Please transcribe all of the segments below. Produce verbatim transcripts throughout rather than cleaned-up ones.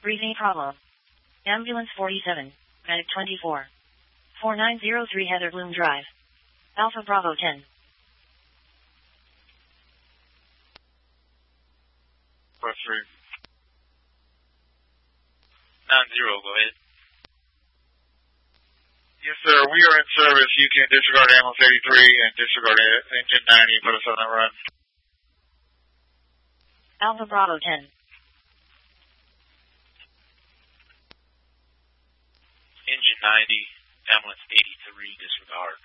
Breathing problem. Ambulance forty-seven, Medic twenty-four. four nine zero three Heather Bloom Drive. Alpha Bravo ten. Four three. Nine zero, go ahead. Yes, sir. We are in service. You can disregard ambulance eighty-three and disregard engine ninety and put us on that run. Alpha Bravo ten. Engine ninety, ambulance eighty-three, disregard.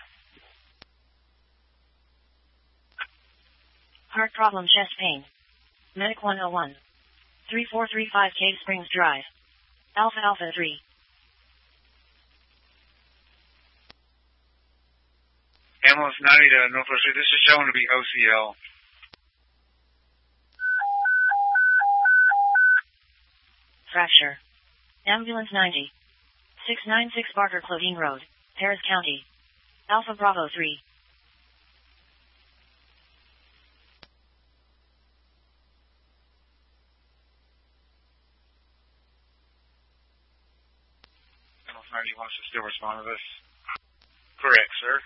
Heart problem, chest pain. Medic one oh one. three four three five Cave Springs Drive. Alpha Alpha three. Ambulance ninety to Northwest Street. This is showing to be O C L. Fracture. Ambulance ninety. six nine six Barker Clodine Road, Harris County. Alpha Bravo three. Ambulance ninety wants to still respond to this. Correct, sir.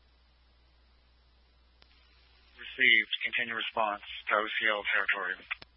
Received. Continue response to O C L territory.